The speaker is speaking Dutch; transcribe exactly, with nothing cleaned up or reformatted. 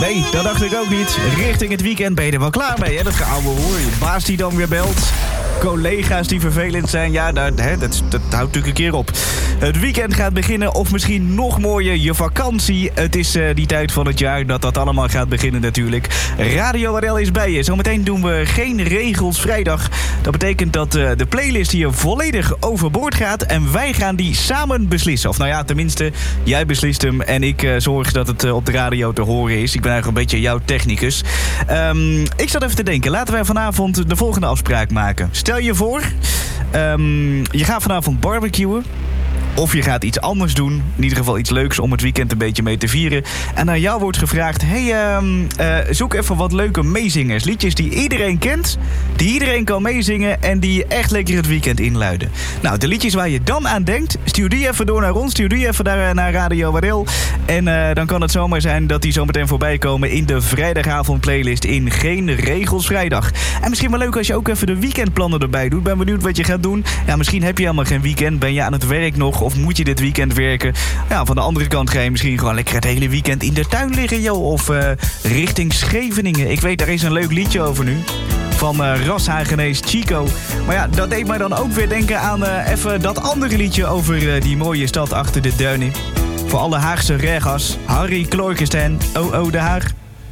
Nee, dat dacht ik ook niet. Richting het weekend ben je er wel klaar mee, hè? Dat geouwe hoor. Je baas die dan weer belt. Collega's die vervelend zijn. Ja, dat, hè, dat, dat houdt natuurlijk een keer op. Het weekend gaat beginnen, of misschien nog mooier, je vakantie. Het is uh, die tijd van het jaar dat dat allemaal gaat beginnen natuurlijk. Radio R L is bij je. Zometeen doen we geen regels vrijdag. Dat betekent dat uh, de playlist hier volledig overboord gaat. En wij gaan die samen beslissen. Of nou ja, tenminste, jij beslist hem. En ik uh, zorg dat het uh, op de radio te horen is. Ik ben eigenlijk een beetje jouw technicus. Um, ik zat even te denken. Laten wij vanavond de volgende afspraak maken. Stel je voor, um, je gaat vanavond barbecuen. Of je gaat iets anders doen. In ieder geval iets leuks om het weekend een beetje mee te vieren. En aan jou wordt gevraagd, hey, um, uh, zoek even wat leuke meezingers. Liedjes die iedereen kent, die iedereen kan meezingen en die echt lekker het weekend inluiden. Nou, de liedjes waar je dan aan denkt, stuur die even door naar ons. Stuur die even naar, naar Radio R L. En uh, dan kan het zomaar zijn dat die zometeen voorbij komen in de vrijdagavond playlist in Geen Regels Vrijdag. En misschien wel leuk als je ook even de weekendplannen erbij doet. Ben benieuwd wat je gaat doen. Ja, misschien heb je helemaal geen weekend. Ben je aan het werk nog? Of moet je dit weekend werken? Ja, van de andere kant ga je misschien gewoon lekker het hele weekend in de tuin liggen, joh. Of uh, richting Scheveningen. Ik weet, daar is een leuk liedje over nu. Van uh, Rashagenees Chico. Maar ja, dat deed mij dan ook weer denken aan uh, even dat andere liedje over uh, die mooie stad achter de duinen. Voor alle Haagse regas. Harry Kloorkenstein. Oh, oh, de Haag.